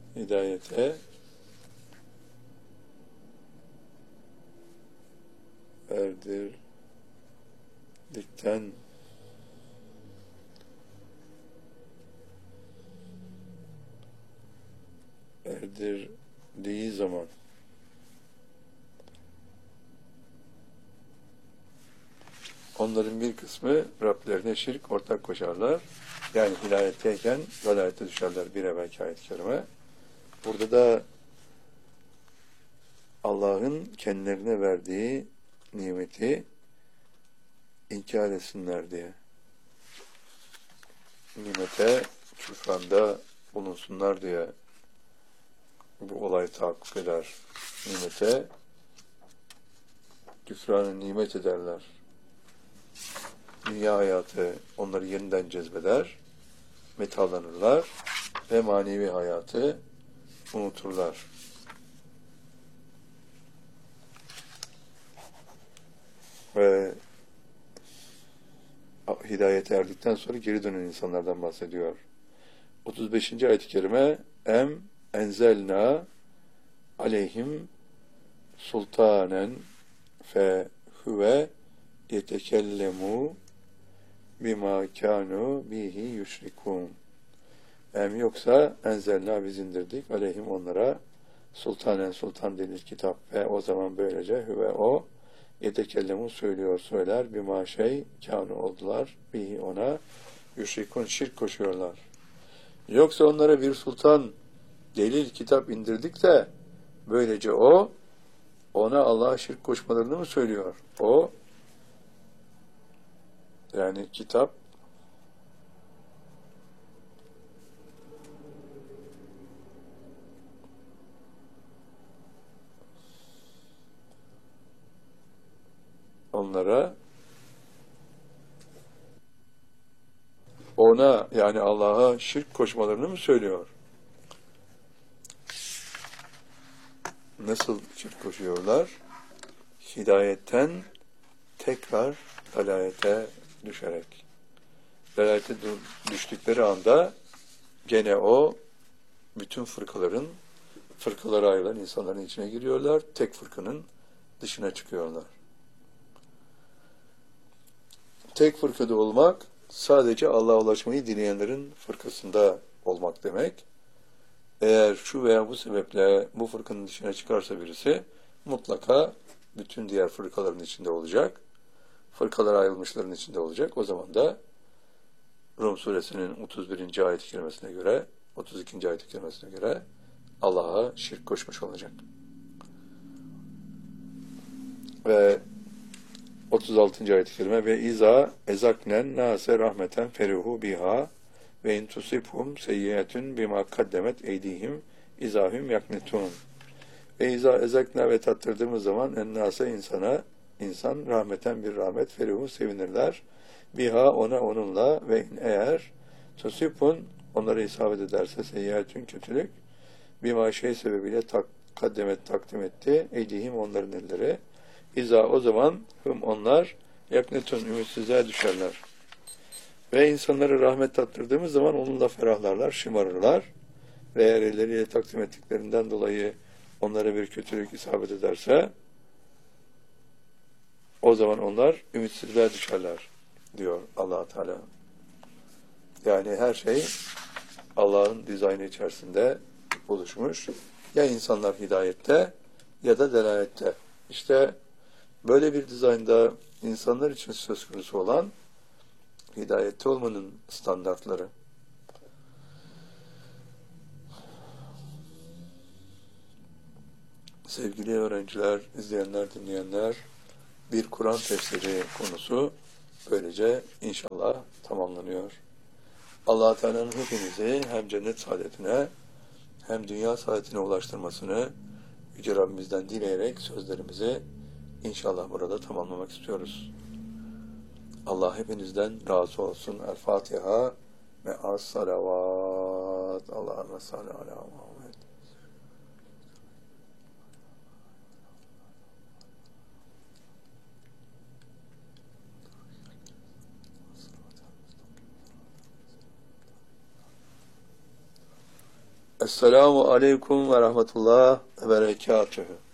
hidayete erdirdikten erdirdiği zaman onların bir kısmı Rablerine şirk ortak koşarlar. Yani hidayetteyken dalalete düşerler, bir evvelki ayet-i kerime. Burada da Allah'ın kendilerine verdiği nimeti inkar etsinler diye, nimete küfranda bulunsunlar diye bu olay tahakkuk eder. Nimete küfranı nimet ederler. Dünya hayatı onları yeniden cezbeder, metalanırlar ve manevi hayatı unuturlar. Ve hidayete erdikten sonra geri dönen insanlardan bahsediyor. 35. ayet-i kerime enzelna aleyhim sultanen fe huve yetekellemu bima kanu bihi yüşrikun. Yoksa enzelna biz indirdik aleyhim onlara sultanen sultan denir kitap ve o zaman böylece huve o yetekellemu söyler bima kanu oldular bihi ona yüşrikun şirk koşuyorlar. Yoksa onlara bir sultan delil kitap indirdik de böylece o ona Allah'a şirk koşmalarını mı söylüyor? O yani kitap onlara ona yani Allah'a şirk koşmalarını mı söylüyor? Nasıl şirk koşuyorlar? Hidayetten tekrar dalalete düşerek. Dalalete düştükleri anda gene o bütün fırkalara ayrılan insanların içine giriyorlar. Tek fırkanın dışına çıkıyorlar. Tek fırkada olmak sadece Allah'a ulaşmayı dileyenlerin fırkasında olmak demek. Eğer şu veya bu sebeple bu fırkanın dışına çıkarsa birisi mutlaka bütün diğer fırkaların içinde olacak. Fırkalara ayrılmışların içinde olacak. O zaman da Rum suresinin 31. ayet-i kerimesine göre 32. ayet-i kerimesine göre Allah'a şirk koşmuş olacak. Ve 36. ayet-i kerime ve iza ezaknen nase rahmeten feruhu biha ve in tusibhum seyyiyetun bima kaddemet eydihim izahum yaknetun. Ve iza ezakna ve tattırdığımız zaman ennase insan rahmeten bir rahmet feruhu sevinirler. Biha onunla ve in eğer tusibhun onlara isabet ederse seyyiyetun kötülük bima sebebiyle kaddemet takdim etti eydihim onların elleri. İza o zaman onlar yaknetun ümitsizliğe düşerler. Ve insanlara rahmet tattırdığımız zaman onunla ferahlarlar, şımarırlar. Ve eğer elleriyle takdim ettiklerinden dolayı onlara bir kötülük isabet ederse o zaman onlar ümitsizliğe düşerler diyor Allah Teala. Yani her şey Allah'ın dizaynı içerisinde buluşmuş. Ya insanlar hidayette ya da delalette. İşte böyle bir dizaynda insanlar için söz konusu olan hidayette olmanın standartları. Sevgili öğrenciler, izleyenler, dinleyenler, bir Kur'an tefsiri konusu böylece inşallah tamamlanıyor. Allah Teala'nın hepinizi hem cennet saadetine hem dünya saadetine ulaştırmasını Yüce Rabbimizden dileyerek sözlerimizi İnşallah burada tamamlamak istiyoruz. Allah hepinizden razı olsun. El Fatiha ve as-salavat. Allahümme salli ala Muhammed. Esselamu aleyküm ve rahmetullah ve berekatühü.